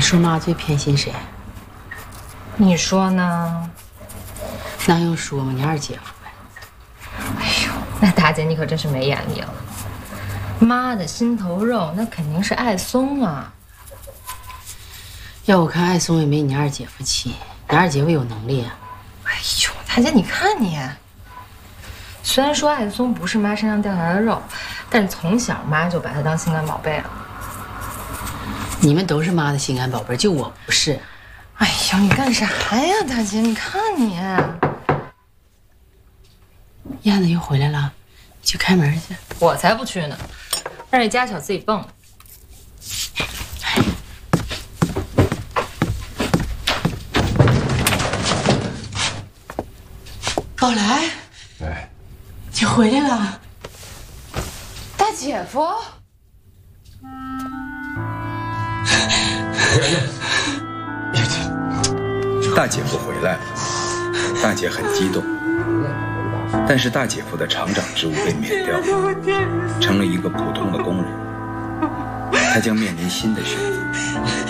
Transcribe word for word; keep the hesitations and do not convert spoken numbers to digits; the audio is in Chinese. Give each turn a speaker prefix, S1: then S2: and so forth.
S1: 说妈最偏心谁？
S2: 你说呢？
S1: 那用说吗？你二姐夫呗。
S2: 哎呦，那大姐你可真是没眼力了。妈的心头肉，那肯定是艾松啊。
S1: 要我看，艾松也没你二姐夫气。你二姐夫有能力啊。
S2: 哎呦，大姐，你看你，虽然说艾松不是妈身上掉下来的肉，但是从小妈就把他当心肝宝贝了。
S1: 你们都是妈的心肝宝贝，就我不是。
S2: 哎呦，你干啥呀，大姐？你看你，
S1: 燕子又回来了，你去开门去。
S2: 我才不去呢，让这家小自己蹦。
S1: 宝来，
S3: 哎，
S1: 你回来了，
S2: 大姐夫。
S3: 大姐夫回来了，大姐很激动，但是大姐夫的厂长职务被免掉，成了一个普通的工人，他将面临新的选择。